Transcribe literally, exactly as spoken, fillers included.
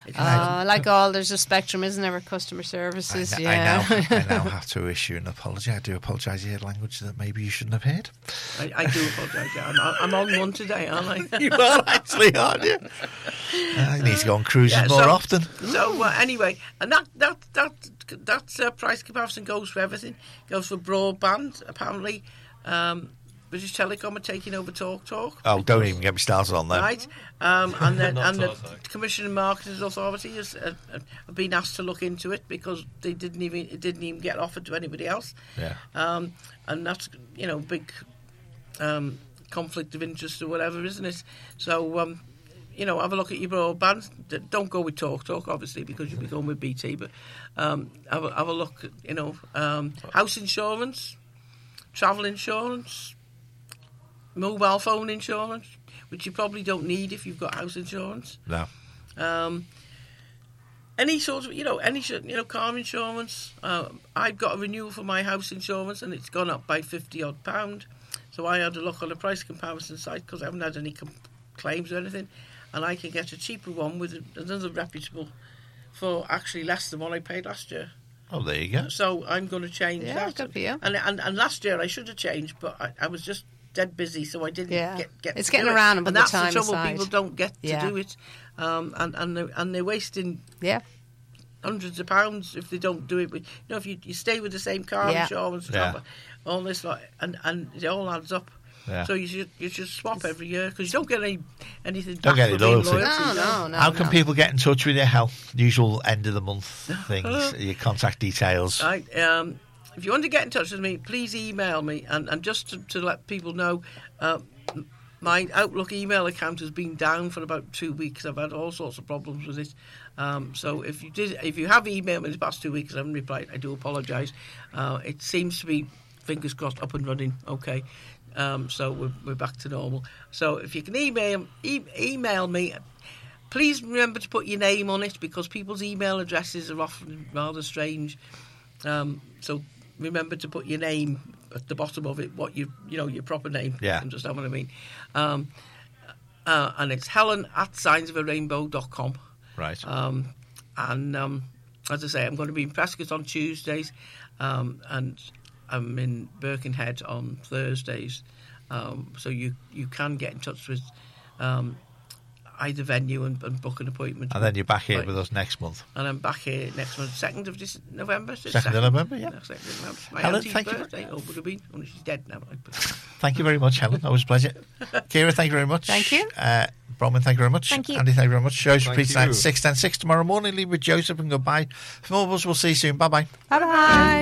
Uh, like all, there's a spectrum, isn't there, with customer services? I, yeah. I, now, I now have to issue an apology. I do apologise. You heard language that maybe you shouldn't have heard. I, I do apologise. Yeah. I'm, I'm on one today, aren't I? You are actually, aren't you? Uh, you need to go on cruises Yeah, more so, often. So uh, anyway, and that that that that uh, price comparison goes for everything. Goes for broadband, apparently. Um, British Telecom are taking over Talk Talk. Oh, don't even get me started on that. Right, um, and then Not and the so, sorry. Commission and Marketing Authority has uh, uh, been asked to look into it because they didn't even it didn't even get offered to anybody else. Yeah. Um, and that's you know big um, conflict of interest or whatever, isn't it? So um, you know, have a look at your broadband. D- Don't go with Talk Talk, obviously, because you'll be going with B T. But um, have a, have a look. At, you know, um, house insurance, travel insurance, mobile phone insurance, which you probably don't need if you've got house insurance. No. Um, any sort of, you know, any you know, car insurance. Uh, I've got a renewal for my house insurance, and it's gone up by fifty odd pound. So I had a look on a price comparison site because I haven't had any com- claims or anything, and I can get a cheaper one with another reputable for actually less than what I paid last year. Oh, there you go. So I'm going to change Yeah, that. good for you. And, and and last year I should have changed, but I, I was just dead busy, so I didn't Yeah. get, get It's to getting do around it. and And put the that's time the trouble, aside. people don't get Yeah. to do it. Um, and, and, they're, and they're wasting Yeah. hundreds of pounds if they don't do it. With, you know, if you, you stay with the same car Yeah. insurance, Yeah. all this, like, and, and it all adds up. Yeah. So you should you should swap every year because you don't get any anything. Don't back get any for being loyalty. loyalty, No, no, no. How can no. people get in touch with you? How usual end of the month things, your contact details. Right. Um, if you want to get in touch with me, please email me. And, and just to, to let people know, uh, my Outlook email account has been down for about two weeks. I've had all sorts of problems with it. Um, so if you did, if you have emailed me in the past two weeks, I haven't replied. I do apologise. Uh, it seems to be, fingers crossed, up and running. Okay. Um, so we're, we're back to normal. So if you can email e- email me, please remember to put your name on it because people's email addresses are often rather strange. Um, so remember to put your name at the bottom of it, what you you know your proper name. Yeah. You understand what I mean? Um, uh, and it's Helen at signs of a rainbow dot com. Right. Um, and um, as I say, I'm going to be in Prescott on Tuesdays, um, and I'm in Birkenhead on Thursdays. Um, so you, you can get in touch with um, either venue and, and book an appointment. And then you're back here Right. with us next month. And I'm back here next month, second of this November. is it? Second of November, yeah. No, second of November. My Helen, auntie's thank you. birthday. Oh, would have been. Only she's dead now. Thank you very much, Helen. Always a pleasure. Kira, thank you very much. Thank you. Uh, Bronwyn, thank you very much. Thank you. Andy, thank you very much. Shows Thank repeats tonight you. at six ten six tomorrow morning. Leave with Joseph and goodbye. From all of us, we'll see you soon. Bye-bye. Bye bye.